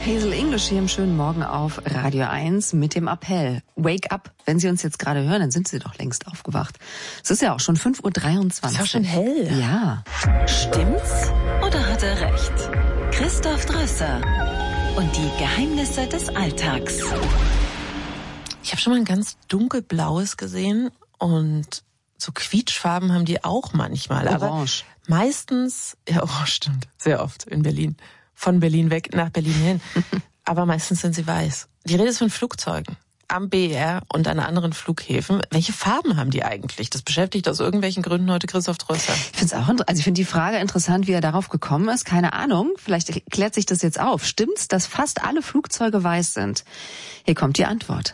Hazel English hier im schönen Morgen auf Radio 1 mit dem Appell. Wake up. Wenn Sie uns jetzt gerade hören, dann sind Sie doch längst aufgewacht. Es ist ja auch schon 5:23 Uhr. Ist auch schon hell. Ja. Stimmt's oder hat er recht? Christoph Drösser und die Geheimnisse des Alltags. Ich habe schon mal ein ganz dunkelblaues gesehen und so Quietschfarben haben die auch manchmal. Orange. Aber meistens, ja, orange stimmt, sehr oft in Berlin. Von Berlin weg nach Berlin hin. Aber meistens sind sie weiß. Die Rede ist von Flugzeugen. Am BER und an anderen Flughäfen. Welche Farben haben die eigentlich? Das beschäftigt aus irgendwelchen Gründen heute Christoph Drösser. Ich finde die Frage interessant, wie er darauf gekommen ist. Keine Ahnung. Vielleicht klärt sich das jetzt auf. Stimmt's, dass fast alle Flugzeuge weiß sind? Hier kommt die Antwort.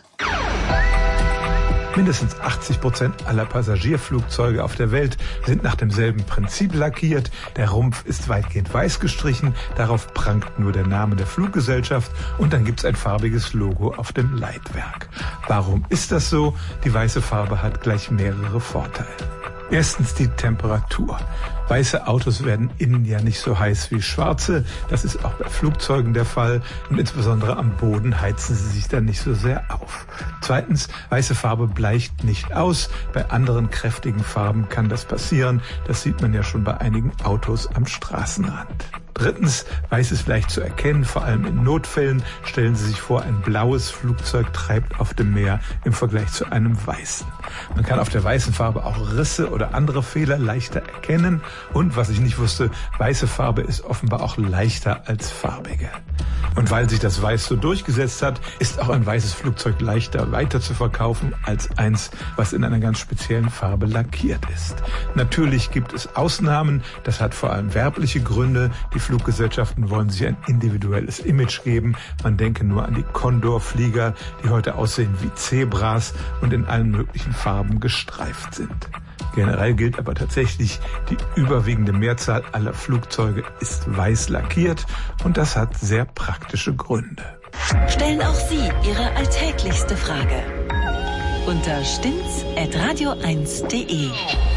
Mindestens 80% aller Passagierflugzeuge auf der Welt sind nach demselben Prinzip lackiert. Der Rumpf ist weitgehend weiß gestrichen, darauf prangt nur der Name der Fluggesellschaft und dann gibt's ein farbiges Logo auf dem Leitwerk. Warum ist das so? Die weiße Farbe hat gleich mehrere Vorteile. Erstens die Temperatur. Weiße Autos werden innen ja nicht so heiß wie schwarze. Das ist auch bei Flugzeugen der Fall. Und insbesondere am Boden heizen sie sich dann nicht so sehr auf. Zweitens, weiße Farbe bleicht nicht aus. Bei anderen kräftigen Farben kann das passieren. Das sieht man ja schon bei einigen Autos am Straßenrand. Drittens, weiß ist leicht zu erkennen, vor allem in Notfällen. Stellen Sie sich vor, ein blaues Flugzeug treibt auf dem Meer im Vergleich zu einem weißen. Man kann auf der weißen Farbe auch Risse oder andere Fehler leichter erkennen. Und, was ich nicht wusste, weiße Farbe ist offenbar auch leichter als farbige. Und weil sich das Weiß so durchgesetzt hat, ist auch ein weißes Flugzeug leichter weiter zu verkaufen als eins, was in einer ganz speziellen Farbe lackiert ist. Natürlich gibt es Ausnahmen, das hat vor allem werbliche Gründe. Die Fluggesellschaften wollen sich ein individuelles Image geben. Man denke nur an die Condor-Flieger, die heute aussehen wie Zebras und in allen möglichen Farben gestreift sind. Generell gilt aber tatsächlich, die überwiegende Mehrzahl aller Flugzeuge ist weiß lackiert und das hat sehr praktische Gründe. Stellen auch Sie Ihre alltäglichste Frage unter stimmt's@radio1.de.